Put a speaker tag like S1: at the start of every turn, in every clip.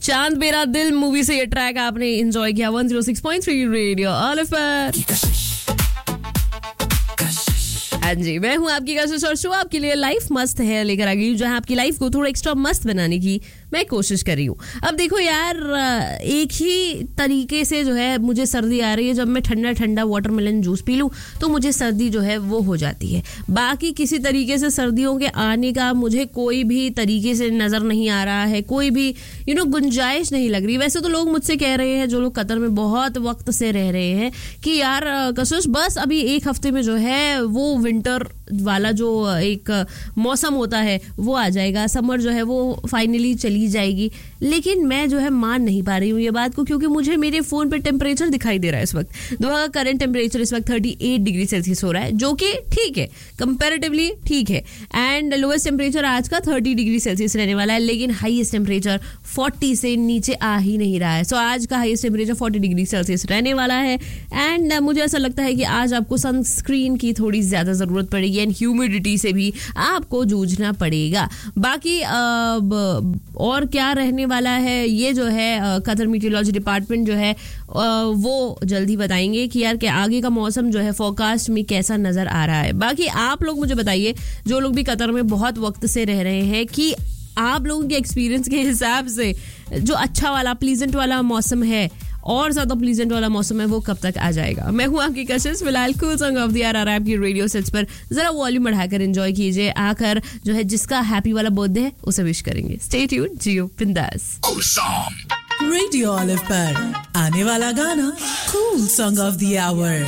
S1: चांद मेरा दिल मूवी से ये ट्रैक आपने एंजॉय किया 106.3 रेडियो ऑल पर। हाँ जी, मैं हूँ आपकी कशिश और शो आपके लिए लाइफ मस्त है लेकर आ गई, जहाँ आपकी लाइफ को थोड़ा एक्स्ट्रा मस्त बनाने की मैं कोशिश कर रही हूँ। अब देखो यार, एक ही तरीके से जो है मुझे सर्दी आ रही है, जब मैं ठंडा ठंडा वाटरमेलन जूस पी लूँ तो मुझे सर्दी जो है वो हो जाती है। बाकी किसी तरीके से सर्दियों के आने का मुझे कोई भी तरीके से नज़र नहीं आ रहा है, कोई भी गुंजाइश नहीं लग रही। वैसे तो लोग मुझसे कह रहे हैं, जो लोग कतर में बहुत वक्त से रह रहे हैं, कि यार कशिश बस अभी एक हफ्ते में जो है वो विंटर वाला जो एक मौसम होता है वो आ जाएगा, समर जो है वो फाइनली चली जाएगी। लेकिन मैं जो है मान नहीं पा रही हूँ ये बात को, क्योंकि मुझे मेरे फोन पे टेम्परेचर दिखाई दे रहा है इस वक्त। दोहा का करंट टेम्परेचर इस वक्त 38 डिग्री सेल्सियस हो रहा है, जो कि ठीक है, कंपैरेटिवली ठीक है। एंड लोएस्ट टेम्परेचर आज का 30 डिग्री सेल्सियस रहने वाला है, लेकिन हाईएस्ट टेम्परेचर 40 से नीचे आ ही नहीं रहा है। सो आज का हाईएस्ट टेम्परेचर 40 डिग्री सेल्सियस रहने वाला है। एंड मुझे ऐसा लगता है कि आज आपको सनस्क्रीन की थोड़ी ज्यादा जरूरत पड़ेगी एंड ह्यूमिडिटी से भी आपको जूझना पड़ेगा। बाकी और क्या रहने वाला है, ये जो है कतर मीटियोलॉजी डिपार्टमेंट जो है वो जल्दी बताएंगे कि यार के आगे का मौसम जो है फोरकास्ट में कैसा नजर आ रहा है। बाकी आप लोग मुझे बताइए, जो लोग भी कतर में बहुत वक्त से रह रहे हैं, कि आप लोगों के एक्सपीरियंस के हिसाब से जो अच्छा वाला प्लीजेंट वाला मौसम है और ज्यादा प्लीजेंट वाला मौसम है वो कब तक आ जाएगा। मैं हूं आपकी कशिश। फिलहाल cool song of the year आ रहा है आपकी रेडियो सेट्स पर, जरा वॉल्यूम बढ़ाकर एंजॉय कीजिए। आकर जो है जिसका हैप्पी वाला बर्थडे है उसे विश करेंगे। स्टे ट्यून्ड, जियो बिंदास।
S2: रेडियो ऑलिव पर आने वाला गाना cool song of the our.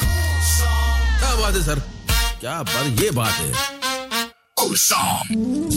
S3: क्या बात है सर, क्या बात, ये बात है।